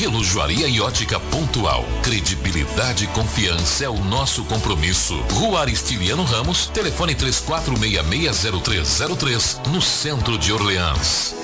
Relojoaria e ótica pontual. Credibilidade e confiança é o nosso compromisso. Rua Aristiliano Ramos, telefone 34660303, no centro de Orleans.